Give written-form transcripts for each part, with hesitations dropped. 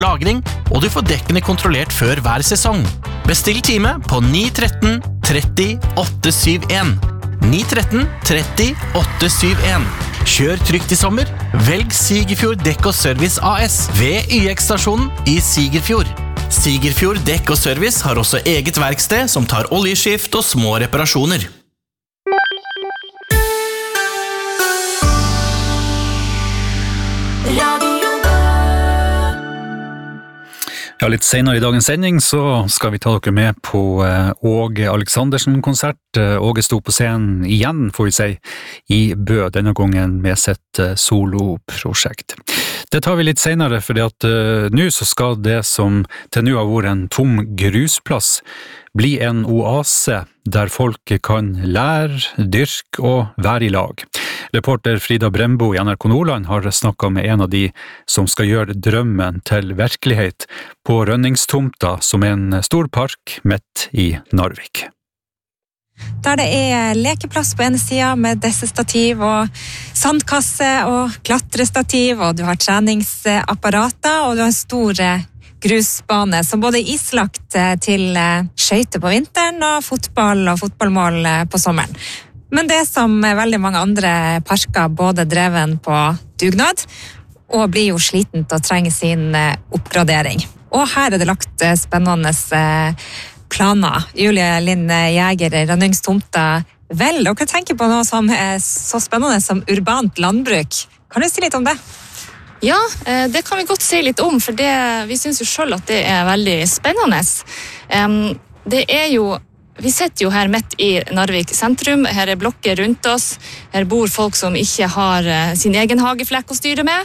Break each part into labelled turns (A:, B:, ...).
A: lagring, og du får dekkene kontrollert før hver sesong. Bestill time på 913 30 871. 913 30 871. Kjør trygt i sommer. Velg Sigerfjord Dekk og Service AS ved YX-stasjonen i Sigerfjord. Sigerfjord Dekk og Service har også eget verksted som tar oljeskift og små reparasjoner.
B: Ja, litt senere i dagens sending så skal vi ta dere med på Åge Aleksandersen-konsert. Åge sto på scenen igjen, får vi si, i Bø, denne gangen med sitt soloprosjekt. Det tar vi litt senere, fordi at nå så skal det som til nå har vært en tom grusplass bli en oase der folk kan lære, dyrke og være i lag. Reporter Frida Brembo i NRK Nordland har snakket med en av de som skal gjøre drømmen til virkelighet på Rønningstomta, som er en stor park midt i Narvik.
C: Der det er lekeplass på ene siden med dessestativ og sandkasse og klatrestativ, og du har treningsapparater, og du har store grusbane som både er islagt til skøyter på vinteren og fotball og fotballmål på sommeren. Men det som veldig mange andre parker både dreven på dugnad og blir jo sliten til å trenge sin oppgradering. Og her er det lagt spennende planer. Julie Lind Jæger, Rønningstomta. Vel, dere tenker på noe som er så spennende som urbant landbruk. Kan du si litt om det?
D: Ja, det kan vi godt si litt om, for vi synes jo selv at det er veldig spennende. Det er jo, vi sitter jo her midt i Narvik sentrum, her er blokker rundt oss, her bor folk som ikke har sin egen hageflekk å styre med,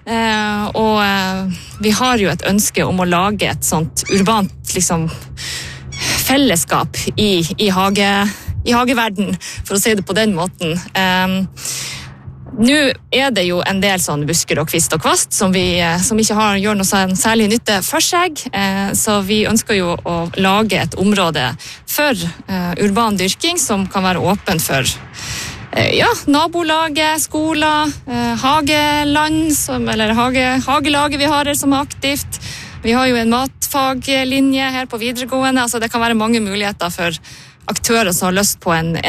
D: og vi har jo et ønske om å lage et sånt urbant liksom, fellesskap i hageverden, for å si det på den måten. Nå er det jo en del sånn busker og kvist og kvast som ikke gjør noe særlig nytte for seg, så vi ønsker jo å lage et område for urban dyrking som kan være åpen for nabolaget, skoler, hageland, eller hagelaget vi har her som er aktivt. Vi har jo en matfaglinje her på videregående, altså det kan være mange muligheter for aktører som har lyst på en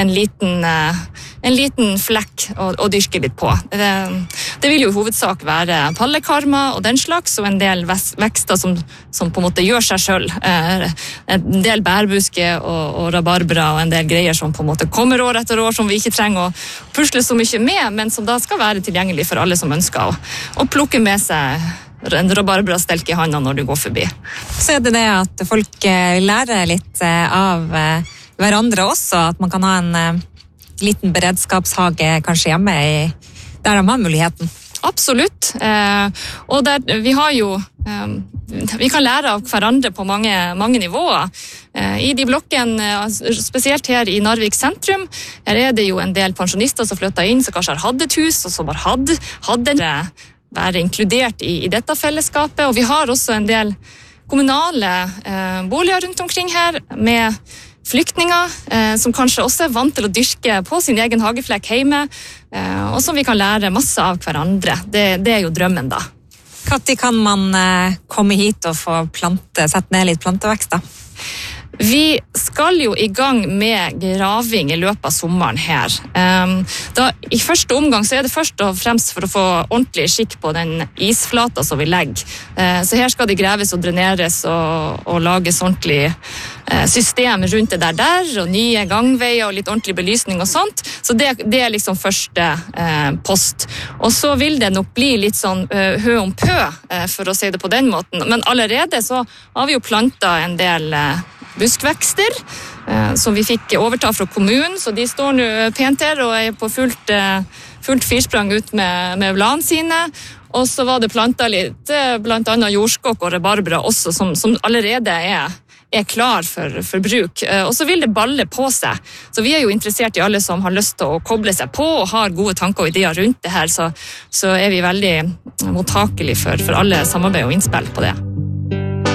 D: liten flekk å dyrke litt på. Det vil jo i hovedsak være pallekarmer og den slags, og en del vekster som på en måte gjør seg selv. En del bærbuske og rabarbra og en del greier som på en måte kommer år etter år, som vi ikke trenger å pusle så mye med, men som da skal være tilgjengelig for alle som ønsker å plukke med seg en rabarbra-stelk i handa når du går forbi.
C: Så er det at folk lærer litt av hverandre også, at man kan ha en liten beredskapshage kanskje hjemme der de har muligheten.
D: Absolutt, og vi har jo vi kan lære av hverandre på mange nivåer. I de blokkene, spesielt her i Narvik sentrum, her er det jo en del pensjonister som flytter inn, som kanskje har hatt et hus, og som har hadde være inkludert i dette fellesskapet, og vi har også en del kommunale boliger rundt omkring her, med flyktninger som kanskje også er vant til å dyrke på sin egen hageflekk hjemme, og som vi kan lære masse av hverandre. Det er jo drømmen da.
C: Når kan man komme hit og få sette ned litt plantevekst da?
D: Vi skal jo i gang med graving i løpet av sommeren her. I første omgang så er det først og fremst for å få ordentlig skikk på den isflata som vi legger. Så her skal det greves og dreneres og lages ordentlig system rundt det der, og nye gangveier og litt ordentlig belysning og sånt. Så det er liksom første post. Og så vil det nok bli litt sånn hø om pø, for å si det på den måten. Men allerede så har vi jo plantet en del buskvekster som vi fikk overta fra kommunen, så de står nå pent her og er på fullt firsprang ut med bladene sine. Og så var det plantet litt, blant annet jordskokk og rabarbra også, som allerede er klar for bruk. Og så vil det balle på seg. Så vi er jo interessert i alle som har lyst til å koble seg på og har gode tanker og ideer rundt det her, så er vi veldig mottakelige for alle samarbeid og innspill på det.